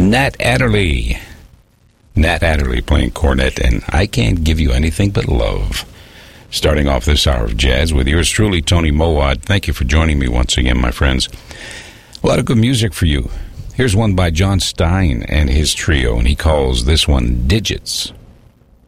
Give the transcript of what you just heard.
Nat Adderley. Nat Adderley playing cornet, and I Can't Give You Anything But Love. Starting off this hour of jazz with yours truly, Tony Mowat. Thank you for joining me once again, my friends. A lot of good music for you. Here's one by John Stein and his trio, and he calls this one Digits.